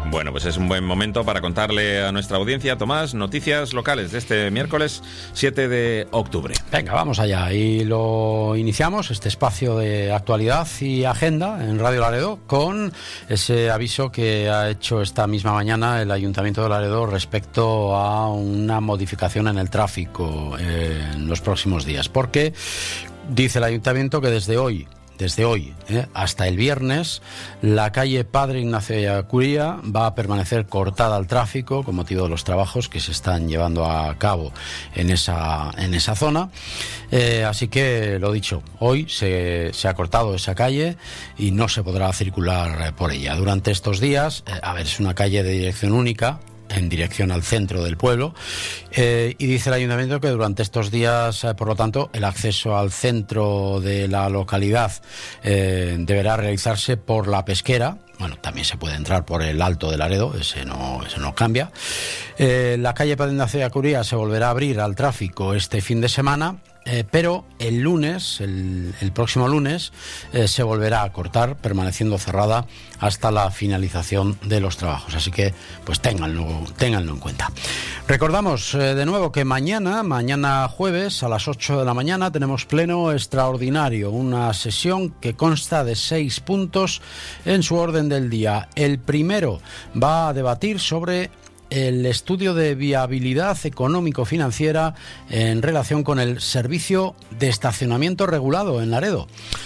Bueno, pues es un buen momento para contarle a nuestra audiencia, Tomás, noticias locales de este miércoles 7 de octubre. Venga, vamos allá. Y lo iniciamos, este espacio de actualidad y agenda en Radio Laredo, con ese aviso que ha hecho esta misma mañana el Ayuntamiento de Laredo respecto a una modificación en el tráfico en los próximos días. Porque dice el Ayuntamiento que desde hoy hasta el viernes, la calle Padre Ignacio de Acuría va a permanecer cortada al tráfico con motivo de los trabajos que se están llevando a cabo en esa zona. Así que, lo dicho, hoy se ha cortado esa calle y no se podrá circular por ella. Durante estos días, es una calle de dirección única, en dirección al centro del pueblo, y dice el Ayuntamiento que durante estos días, por lo tanto, el acceso al centro de la localidad deberá realizarse por la Pesquera. Bueno, también se puede entrar por el Alto de Laredo, ese no cambia. La calle Padre Ignacio de Acuría se volverá a abrir al tráfico este fin de semana, pero el lunes, el próximo lunes, se volverá a cortar, permaneciendo cerrada hasta la finalización de los trabajos. Así que, pues ténganlo en cuenta. Recordamos de nuevo que mañana jueves a las 8 de la mañana tenemos pleno extraordinario, una sesión que consta de 6 puntos en su orden del día. El primero va a debatir sobre el estudio de viabilidad económico-financiera en relación con el servicio de estacionamiento regulado en Laredo.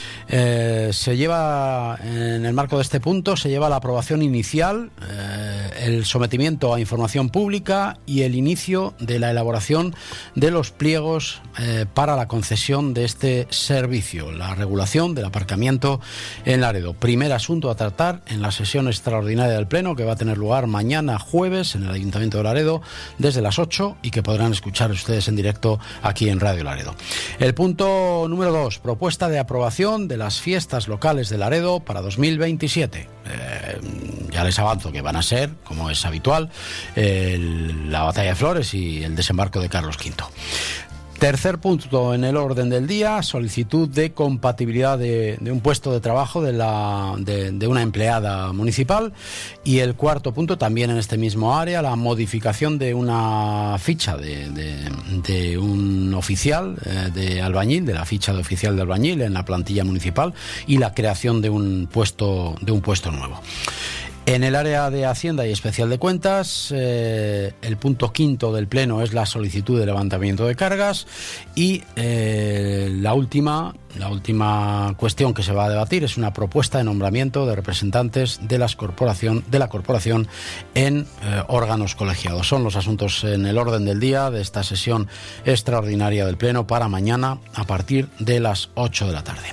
Se lleva, en el marco de este punto, se lleva la aprobación inicial, el sometimiento a información pública y el inicio de la elaboración de los pliegos para la concesión de este servicio, la regulación del aparcamiento en Laredo. Primer asunto a tratar en la sesión extraordinaria del Pleno, que va a tener lugar mañana jueves en el Ayuntamiento de Laredo desde las 8 y que podrán escuchar ustedes en directo aquí en Radio Laredo. El punto número 2, propuesta de aprobación de las fiestas locales de Laredo para 2027. Ya les avanzo que van a ser, como es habitual, la Batalla de Flores y el desembarco de Carlos V. Tercer punto en el orden del día, solicitud de compatibilidad de un puesto de trabajo de una empleada municipal. Y el cuarto punto, también en este mismo área, la modificación de una ficha de un oficial de albañil, de la ficha de oficial de albañil en la plantilla municipal, y la creación de un puesto nuevo. En el área de Hacienda y Especial de Cuentas, el punto quinto del Pleno es la solicitud de levantamiento de cargas, y la última cuestión que se va a debatir es una propuesta de nombramiento de representantes de la corporación en órganos colegiados. Son los asuntos en el orden del día de esta sesión extraordinaria del Pleno para mañana a partir de las 8 de la tarde.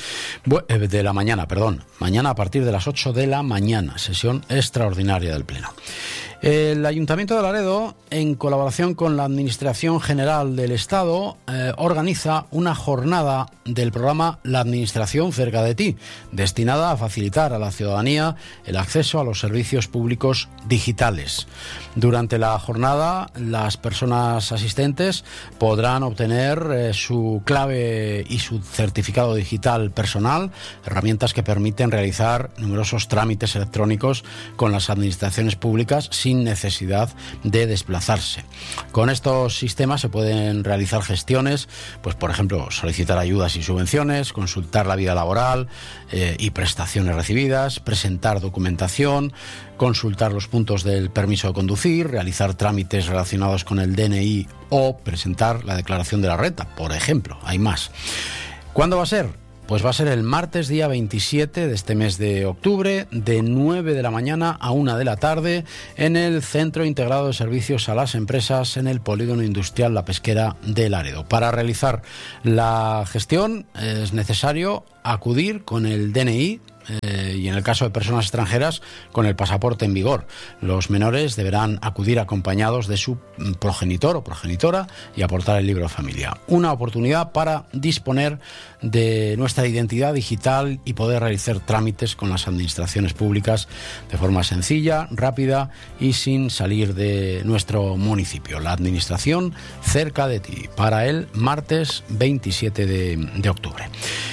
Mañana a partir de las 8 de la mañana, sesión extraordinaria del Pleno. El Ayuntamiento de Laredo, en colaboración con la Administración General del Estado, organiza una jornada del programa La Administración cerca de ti, destinada a facilitar a la ciudadanía el acceso a los servicios públicos digitales. Durante la jornada, las personas asistentes podrán obtener su clave y su certificado digital personal, herramientas que permiten realizar numerosos trámites electrónicos con las administraciones públicas sin necesidad de desplazarse. Con estos sistemas se pueden realizar gestiones, pues por ejemplo, solicitar ayudas y subvenciones, consultar la vida laboral y prestaciones recibidas, presentar documentación, consultar los puntos del permiso de conducir, realizar trámites relacionados con el DNI o presentar la declaración de la renta, por ejemplo. Hay más. ¿Cuándo va a ser? Pues va a ser el martes día 27 de este mes de octubre, de 9 de la mañana a 1 de la tarde, en el Centro Integrado de Servicios a las Empresas, en el Polígono Industrial La Pesquera de Laredo. Para realizar la gestión es necesario acudir con el DNI y, en el caso de personas extranjeras, con el pasaporte en vigor. Los menores deberán acudir acompañados de su progenitor o progenitora y aportar el libro de familia. Una oportunidad para disponer de nuestra identidad digital y poder realizar trámites con las administraciones públicas de forma sencilla, rápida y sin salir de nuestro municipio. La administración cerca de ti, para el martes 27 de octubre.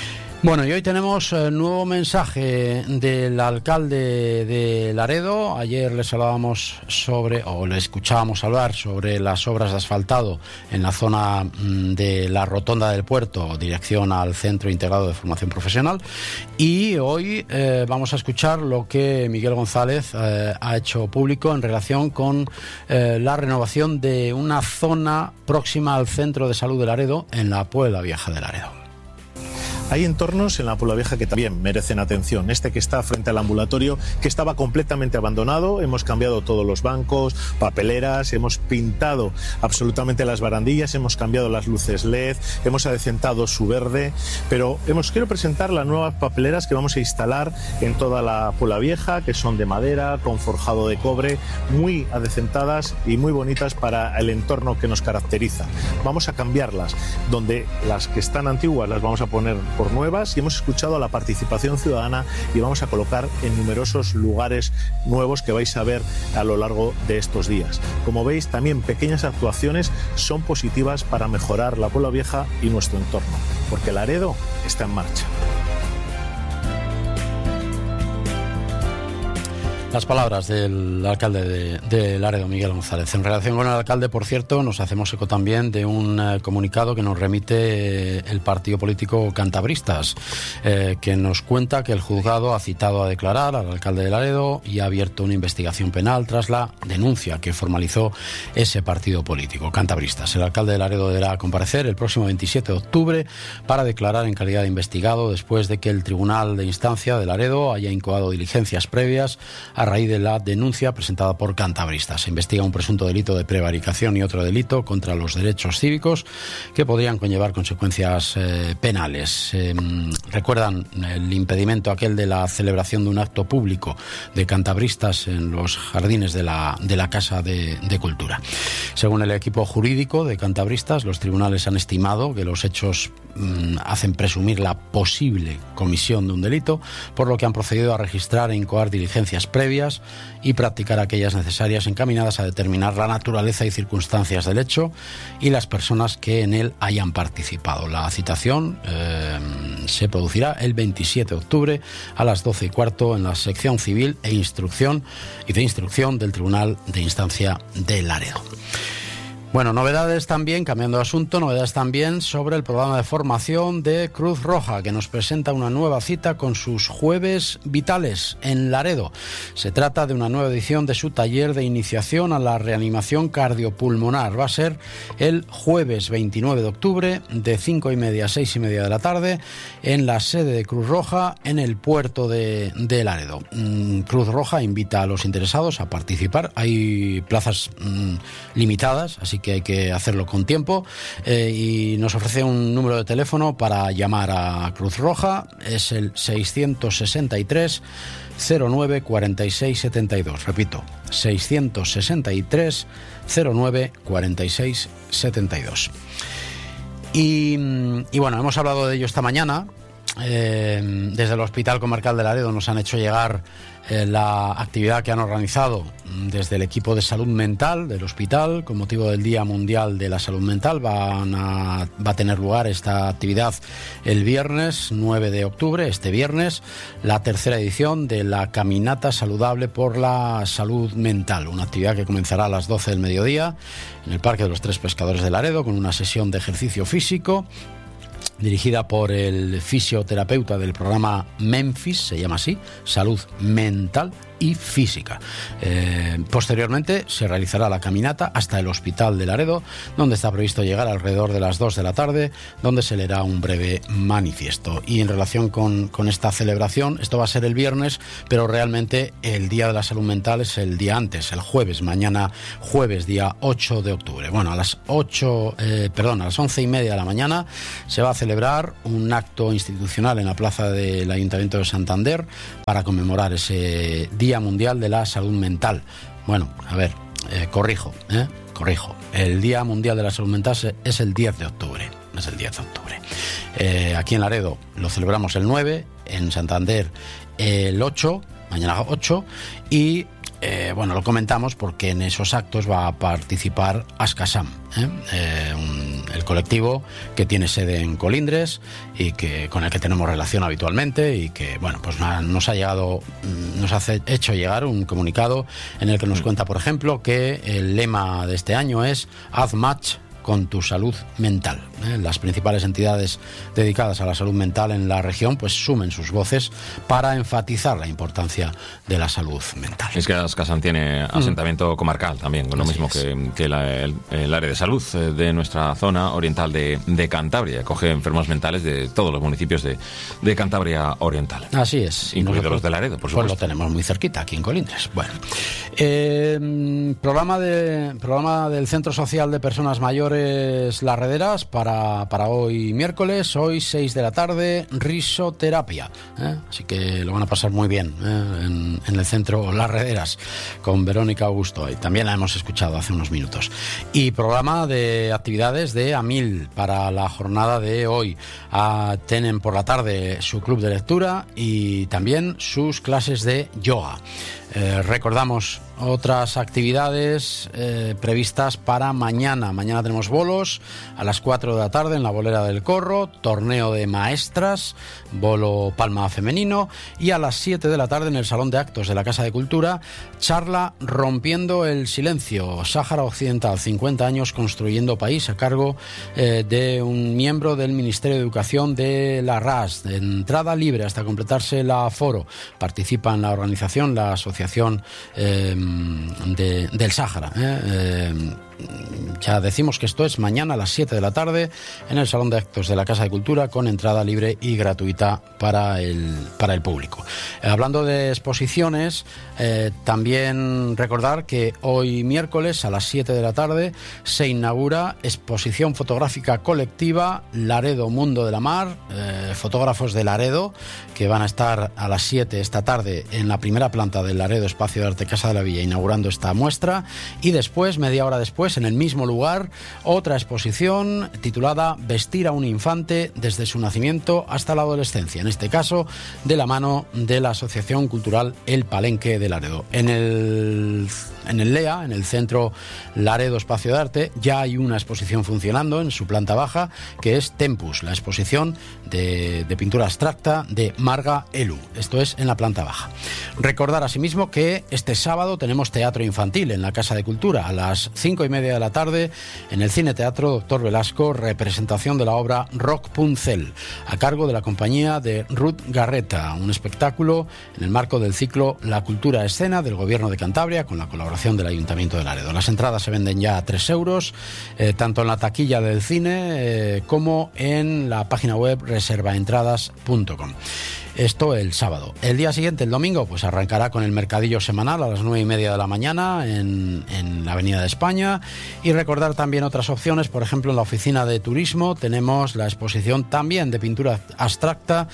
Bueno, y hoy tenemos nuevo mensaje del alcalde de Laredo. Ayer le escuchábamos hablar sobre las obras de asfaltado en la zona de la Rotonda del Puerto, dirección al Centro Integrado de Formación Profesional. Y hoy vamos a escuchar lo que Miguel González ha hecho público en relación con la renovación de una zona próxima al Centro de Salud de Laredo, en la Puebla Vieja de Laredo. Hay entornos en la Puebla Vieja que también merecen atención. Este que está frente al ambulatorio, que estaba completamente abandonado. Hemos cambiado todos los bancos, papeleras, hemos pintado absolutamente las barandillas, hemos cambiado las luces LED, hemos adecentado su verde, pero quiero presentar las nuevas papeleras que vamos a instalar en toda la Puebla Vieja, que son de madera, con forjado de cobre, muy adecentadas y muy bonitas para el entorno que nos caracteriza. Vamos a cambiarlas, donde las que están antiguas las vamos a poner por nuevas, y hemos escuchado a la participación ciudadana y vamos a colocar en numerosos lugares nuevos que vais a ver a lo largo de estos días. Como veis, también pequeñas actuaciones son positivas para mejorar la Puebla Vieja y nuestro entorno, porque Laredo está en marcha. Las palabras del alcalde de Laredo, Miguel González. En relación con el alcalde, por cierto, nos hacemos eco también de un comunicado que nos remite el partido político Cantabristas, que nos cuenta que el juzgado ha citado a declarar al alcalde de Laredo y ha abierto una investigación penal tras la denuncia que formalizó ese partido político, Cantabristas. El alcalde de Laredo deberá comparecer el próximo 27 de octubre para declarar en calidad de investigado, después de que el Tribunal de Instancia de Laredo haya incoado diligencias previas a raíz de la denuncia presentada por Cantabristas. Se investiga un presunto delito de prevaricación y otro delito contra los derechos cívicos que podrían conllevar consecuencias penales. Recuerdan el impedimento aquel de la celebración de un acto público de Cantabristas en los jardines de la Casa de Cultura. Según el equipo jurídico de Cantabristas, los tribunales han estimado que los hechos hacen presumir la posible comisión de un delito, por lo que han procedido a registrar e incoar diligencias previas y practicar aquellas necesarias encaminadas a determinar la naturaleza y circunstancias del hecho y las personas que en él hayan participado. La citación se producirá el 27 de octubre a las 12:15 en la sección civil de instrucción del Tribunal de Instancia de Laredo. Bueno, novedades también, cambiando de asunto, novedades también sobre el programa de formación de Cruz Roja, que nos presenta una nueva cita con sus Jueves Vitales en Laredo. Se trata de una nueva edición de su taller de iniciación a la reanimación cardiopulmonar. Va a ser el jueves 29 de octubre de 5:30 a 6:30 de la tarde en la sede de Cruz Roja en el puerto de Laredo. Cruz Roja invita a los interesados a participar. Hay plazas limitadas, así que hay que hacerlo con tiempo, y nos ofrece un número de teléfono para llamar a Cruz Roja. Es el 663 09 46 72. Repito, 663 09 46 72. Y bueno, hemos hablado de ello esta mañana. Desde el Hospital Comarcal de Laredo nos han hecho llegar la actividad que han organizado desde el equipo de salud mental del hospital con motivo del Día Mundial de la Salud Mental. Va a tener lugar esta actividad el viernes 9 de octubre, este viernes, la tercera edición de la Caminata Saludable por la Salud Mental, una actividad que comenzará a las 12 del mediodía en el Parque de los Tres Pescadores de Laredo, con una sesión de ejercicio físico dirigida por el fisioterapeuta del programa Memphis, se llama así, Salud Mental y Física. Posteriormente se realizará la caminata hasta el Hospital de Laredo, donde está previsto llegar alrededor de las 2 de la tarde, donde se leerá un breve manifiesto. Y en relación con esta celebración, esto va a ser el viernes, pero realmente el Día de la Salud Mental es el día antes, el jueves, mañana jueves, día 8 de octubre. Bueno, a las 11:30 de la mañana se va a celebrar un acto institucional en la plaza del Ayuntamiento de Santander para conmemorar ese Día Mundial de la Salud Mental. Bueno, a ver, corrijo. El Día Mundial de la Salud Mental es el 10 de octubre. Es el 10 de octubre. Aquí en Laredo lo celebramos el 9, en Santander el 8, mañana 8, y bueno, lo comentamos porque en esos actos va a participar Askasam, el colectivo que tiene sede en Colindres y con el que tenemos relación habitualmente, y que bueno, pues nos ha hecho llegar un comunicado en el que nos cuenta, por ejemplo, que el lema de este año es "Haz match con tu salud mental". Las principales entidades dedicadas a la salud mental en la región pues sumen sus voces para enfatizar la importancia de la salud mental. Es que Ascasan tiene asentamiento comarcal también, lo mismo que el área de salud de nuestra zona oriental de Cantabria. Coge enfermos mentales de todos los municipios de Cantabria Oriental. Así es. Incluidos los de Laredo, por supuesto. Pues lo tenemos muy cerquita, aquí en Colindres. Bueno, programa del Centro Social de Personas Mayores Las Rederas para hoy miércoles, hoy 6 de la tarde, risoterapia, así que lo van a pasar muy bien en el centro Las Rederas con Verónica Augusto, y también la hemos escuchado hace unos minutos. Y programa de actividades de AMIL para la jornada de hoy. Tienen por la tarde su club de lectura y también sus clases de yoga. Recordamos otras actividades previstas para mañana. Mañana tenemos bolos a las 4 de la tarde en la Bolera del Corro, torneo de maestras, bolo palma femenino, y a las 7 de la tarde en el Salón de Actos de la Casa de Cultura, charla Rompiendo el Silencio, Sáhara Occidental, 50 años construyendo país, a cargo de un miembro del Ministerio de Educación de la RAS. De entrada libre hasta completarse el aforo. Participa en la organización la Asociación del Sáhara. Ya decimos que esto es mañana a las 7 de la tarde en el Salón de Actos de la Casa de Cultura, con entrada libre y gratuita para el público. Hablando de exposiciones, también recordar que hoy miércoles a las 7 de la tarde se inaugura exposición fotográfica colectiva Laredo Mundo de la Mar, fotógrafos de Laredo que van a estar a las 7 esta tarde en la primera planta del Laredo Espacio de Arte Casa de la Villa inaugurando esta muestra, y después, media hora después, en el mismo lugar, otra exposición titulada Vestir a un infante desde su nacimiento hasta la adolescencia, en este caso de la mano de la Asociación Cultural El Palenque de Laredo. En el LEA, en el Centro Laredo Espacio de Arte, ya hay una exposición funcionando en su planta baja, que es Tempus, la exposición de pintura abstracta de Marga Elu. Esto es en la planta baja. Recordar asimismo que este sábado tenemos teatro infantil en la Casa de Cultura a las 5:30 de la tarde en el Cine Teatro Doctor Velasco, representación de la obra Rapunzel, a cargo de la compañía de Ruth Garreta, un espectáculo en el marco del ciclo La Cultura Escena del Gobierno de Cantabria, con la colaboración del Ayuntamiento de Laredo. Las entradas se venden ya a 3 euros, tanto en la taquilla del cine como en la página web reservaentradas.com. Esto el sábado. El día siguiente, el domingo, pues arrancará con el mercadillo semanal a las 9:30 de la mañana en la Avenida de España. Y recordar también otras opciones, por ejemplo, en la oficina de turismo tenemos la exposición también de pintura abstracta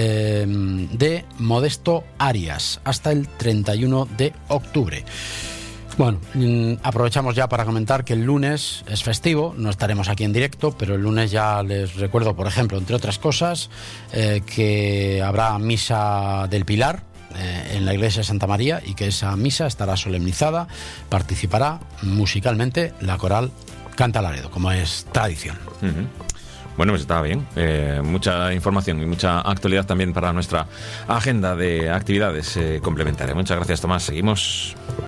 de Modesto Arias hasta el 31 de octubre. Bueno, aprovechamos ya para comentar que el lunes es festivo, no estaremos aquí en directo, pero el lunes ya les recuerdo, por ejemplo, entre otras cosas, que habrá misa del Pilar en la iglesia de Santa María, y que esa misa estará solemnizada. Participará musicalmente la coral Canta Laredo, como es tradición. Bueno, pues está bien. Mucha información y mucha actualidad también para nuestra agenda de actividades complementarias. Muchas gracias, Tomás. Seguimos.